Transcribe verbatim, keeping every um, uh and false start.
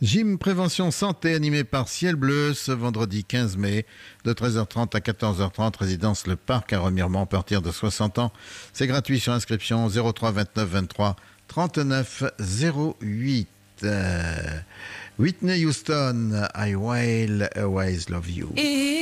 Gym Prévention Santé animé par Ciel Bleu ce vendredi quinze mai de treize heures trente à quatorze heures trente, résidence Le Parc à Remiremont à partir de soixante ans. C'est gratuit sur inscription zéro trois vingt-neuf vingt-trois trente-neuf zéro huit. Euh, Whitney Houston, I will always love you. Et